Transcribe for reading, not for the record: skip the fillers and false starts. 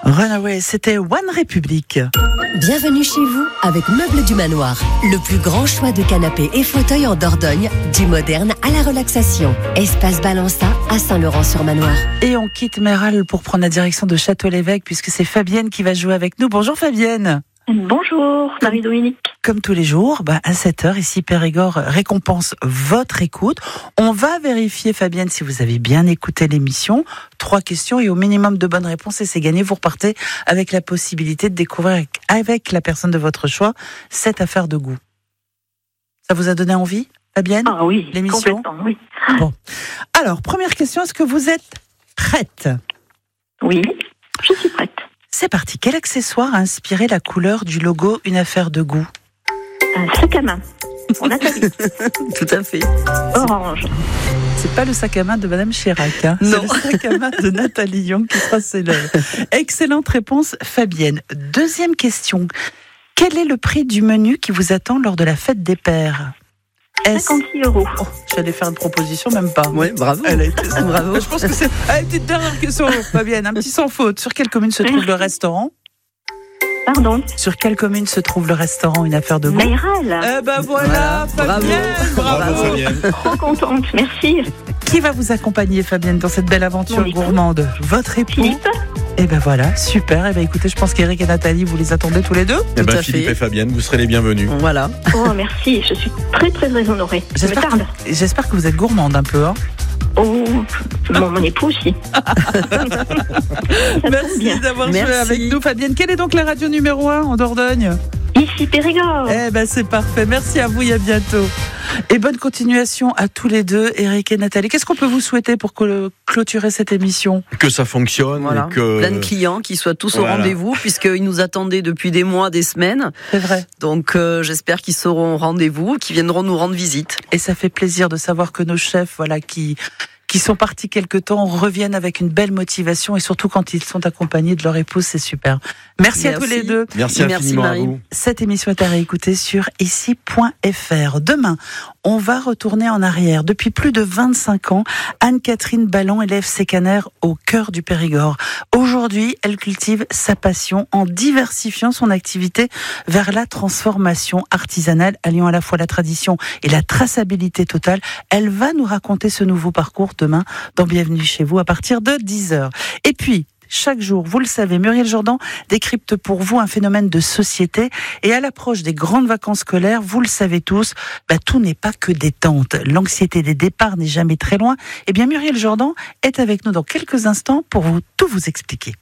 Runaway, c'était One Republic. Bienvenue chez vous avec Meubles du Manoir. Le plus grand choix de canapés et fauteuils en Dordogne, du moderne à la relaxation. Espace Balança à Saint-Laurent-sur-Manoir. Et on quitte Méral pour prendre la direction de Château-l'Évêque puisque c'est Fabienne qui va jouer avec nous. Bonjour Fabienne. Bonjour Marie-Dominique. Comme tous les jours, à 7h, ici Périgord récompense votre écoute. On va vérifier, Fabienne, si vous avez bien écouté l'émission. 3 questions et au minimum de bonnes réponses et c'est gagné. Vous repartez avec la possibilité de découvrir avec la personne de votre choix cette affaire de goût. Ça vous a donné envie, Fabienne? Ah oui, l'émission? complètement, oui. Bon. Alors, première question, est-ce que vous êtes prête? Oui, je suis prête. C'est parti. Quel accessoire a inspiré la couleur du logo Une affaire de goût? Un sac à main. On a tapé. Tout à fait. Orange. C'est pas le sac à main de Madame Chirac, hein. Non. C'est le sac à main de Nathalie Young qui sera célèbre. Excellente réponse, Fabienne. Deuxième question. Quel est le prix du menu qui vous attend lors de la fête des pères? 56 €. Oh, j'allais faire une proposition, même pas. Oui, bravo. Elle a été... bravo. Je pense que c'est... Allez, petite dernière question, Fabienne. Un petit sans faute. Sur quelle commune se trouve le restaurant? Pardon. Sur quelle commune se trouve le restaurant Une affaire de goût? Maïral. Eh ben voilà, Fabienne. Bravo Fabienne. Trop contente, merci. Qui va vous accompagner, Fabienne, dans cette belle aventure Mon époux. gourmande? Votre époux? Philippe. Eh ben voilà, super. Eh ben écoutez, je pense qu'Éric et Nathalie, vous les attendez tous les deux. Eh ben, à Philippe fait. et Fabienne, vous serez les bienvenus. Voilà. Oh, merci. Je suis très, très honorée. Je me J'espère tarde. J'espère que vous êtes gourmande un peu. Hein. Oh, mon époux aussi. Ça tombe Merci bien. d'avoir joué Merci. avec nous, Fabienne. Quelle est donc la radio numéro 1 en Dordogne? Ici Périgord. Eh ben c'est parfait. Merci à vous et à bientôt. Et bonne continuation à tous les deux, Éric et Nathalie. Qu'est-ce qu'on peut vous souhaiter pour clôturer cette émission? Que ça fonctionne. Voilà. Et que... Plein de clients qui soient tous au Voilà. rendez-vous, puisqu'ils nous attendaient depuis des mois, des semaines. C'est vrai. Donc j'espère qu'ils seront au rendez-vous, qu'ils viendront nous rendre visite. Et ça fait plaisir de savoir que nos chefs, voilà, qui sont partis quelque temps, reviennent avec une belle motivation et surtout quand ils sont accompagnés de leur épouse, c'est super. Merci à tous les deux. Merci infiniment Marie. à vous. Cette émission est à réécouter sur ici.fr. Demain, on va retourner en arrière. Depuis plus de 25 ans, Anne-Catherine Ballon élève ses canards au cœur du Périgord. Aujourd'hui, elle cultive sa passion en diversifiant son activité vers la transformation artisanale, alliant à la fois la tradition et la traçabilité totale. Elle va nous raconter ce nouveau parcours demain dans Bienvenue chez vous à partir de 10h. Et puis, chaque jour, vous le savez, Muriel Jourdan décrypte pour vous un phénomène de société. Et à l'approche des grandes vacances scolaires, vous le savez tous, tout n'est pas que détente. L'anxiété des départs n'est jamais très loin. Eh bien, Muriel Jourdan est avec nous dans quelques instants pour tout vous expliquer.